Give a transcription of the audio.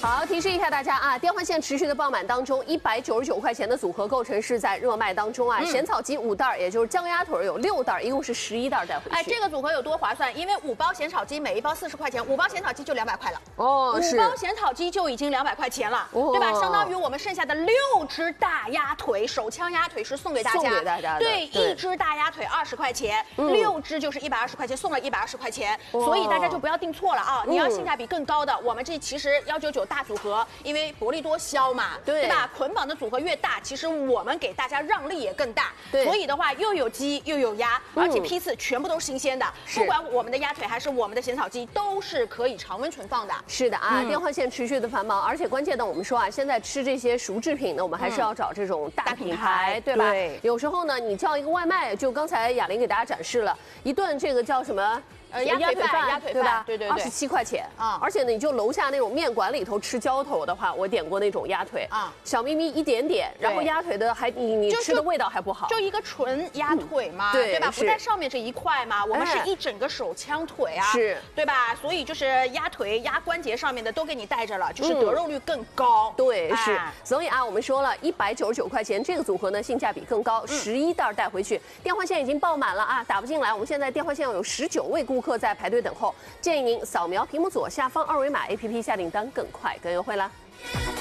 好，提示一下大家啊，电话线持续的爆满当中，199块钱的组合构成是在热卖当中啊。咸草鸡5袋，也就是酱鸭腿有6袋，一共是11袋带回去。 哎，这个组合有多划算？因为5包咸炒鸡，每一包40块钱，5包咸炒鸡就200块了。 哦，是。 5包咸炒鸡就已经200块钱了，对吧？相当于我们剩下的6只大鸭腿，手枪鸭腿是送给大家， 送给大家的。 对，一只大鸭腿20块钱，6只就是120块钱，送了120块钱，所以大家就不要订错了啊！你要性价比更高的，我们这其实199大组合，因为薄利多销嘛，对吧？捆绑的组合越大，其实我们给大家让利也更大，所以的话又有鸡又有鸭，而且批次全部都是新鲜的，不管我们的鸭腿还是我们的咸炒鸡，都是可以常温存放的。 是的啊，电话线持续的繁忙，而且关键的我们说啊，现在吃这些熟制品呢，我们还是要找这种大品牌，对吧？对。有时候呢，你叫一个外卖，就刚才雅玲给大家展示了一顿这个叫什么？ 鸭腿饭， 对吧？ 对 ，27块钱啊！而且呢，你就楼下那种面馆里头吃浇头的话，我点过那种鸭腿啊，小咪咪一点点，然后鸭腿的还你吃的味道还不好， 就一个纯鸭腿嘛，对吧？不在上面这一块嘛，我们是一整个手枪腿啊， 是， 对吧？所以就是鸭腿、鸭关节上面的都给你带着了，就是得肉率更高。 对，是。所以啊，我们说了199块钱这个组合呢，性价比更高，11袋带回去。电话线已经爆满了啊，打不进来。我们现在电话线上有19位顾客在排队等候。 建议您扫描屏幕左下方2维码 APP 下订单更快更优惠啦。